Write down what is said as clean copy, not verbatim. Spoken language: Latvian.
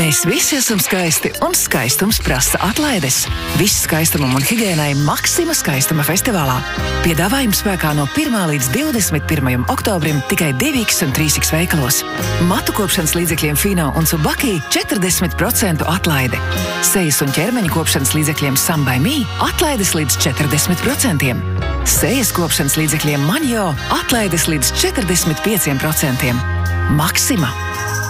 Mēs visi esam skaisti, un skaistums prasa atlaides. Viss skaistumam un higiēnai Maxima skaistuma festivālā. Piedāvājums spēkā no 1. līdz 21. oktobrim tikai 2X un 3X veikalos. Matu kopšanas līdzekļiem Fino un Subaki 40% atlaide. Sejas un ķermeņa kopšanas līdzekļiem Sambai Mī atlaides līdz 40%. Sejas kopšanas līdzekļiem Manjo atlaides līdz 45%. Maxima.